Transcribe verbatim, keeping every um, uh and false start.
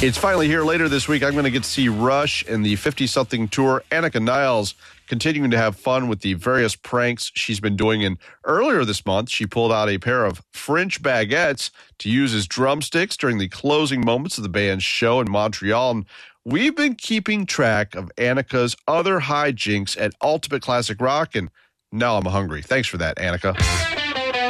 It's finally here later this week. I'm going to get to see Rush and the fifty-something tour. Annika Niles continuing to have fun with the various pranks she's been doing. And earlier this month, she pulled out a pair of French baguettes to use as drumsticks during the closing moments of the band's show in Montreal. And we've been keeping track of Annika's other hijinks at Ultimate Classic Rock, and now I'm hungry. Thanks for that, Annika.